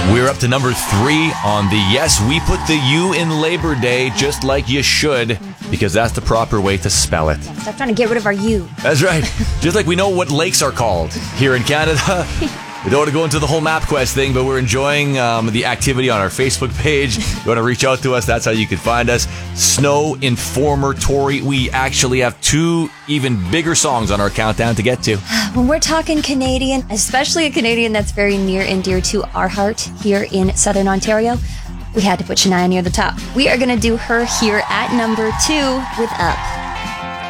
We're up to number 3 on the yes, we put the U in Labor Day just like you should, because that's the proper way to spell it. Stop trying to get rid of our U. That's right. Just like we know what lakes are called here in Canada. We don't want to go into the whole MapQuest thing, but we're enjoying the activity on our Facebook page. You want to reach out to us, that's how you can find us. Snow Informer Tori. We actually have 2 even bigger songs on our countdown to get to. When we're talking Canadian, especially a Canadian that's very near and dear to our heart here in Southern Ontario, we had to put Shania near the top. We are going to do her here at number 2 with Up.